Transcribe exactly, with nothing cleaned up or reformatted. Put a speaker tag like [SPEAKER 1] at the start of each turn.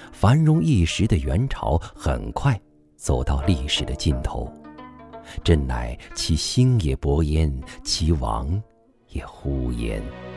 [SPEAKER 1] 繁荣一时的元朝很快走到历史的尽头，朕乃其兴也勃焉，其亡也忽焉。